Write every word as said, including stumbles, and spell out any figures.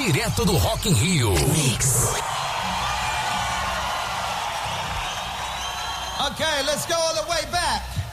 direto do Rock in Rio. Mix. Okay, let's go all the way back.